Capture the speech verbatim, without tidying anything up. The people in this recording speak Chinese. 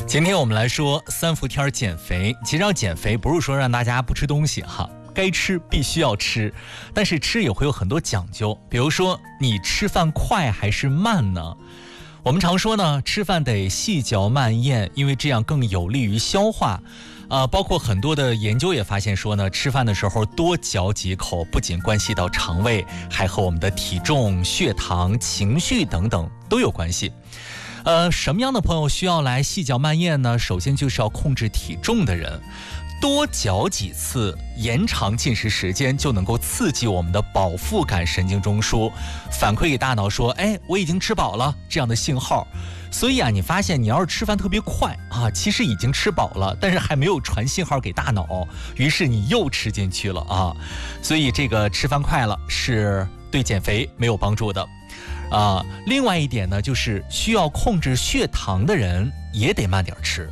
今天我们来说三伏天减肥。其实要减肥不是说让大家不吃东西哈，该吃必须要吃，但是吃也会有很多讲究。比如说你吃饭快还是慢呢？我们常说呢，吃饭得细嚼慢咽，因为这样更有利于消化。呃，包括很多的研究也发现说呢，吃饭的时候多嚼几口，不仅关系到肠胃，还和我们的体重、血糖、情绪等等都有关系。呃，什么样的朋友需要来细嚼慢咽呢？首先就是要控制体重的人，多嚼几次，延长进食时间，就能够刺激我们的饱腹感神经中枢，反馈给大脑说，哎，我已经吃饱了，这样的信号。所以啊，你发现你要是吃饭特别快啊，其实已经吃饱了，但是还没有传信号给大脑，于是你又吃进去了啊。所以这个吃饭快了是对减肥没有帮助的。啊，另外一点呢，就是需要控制血糖的人也得慢点吃。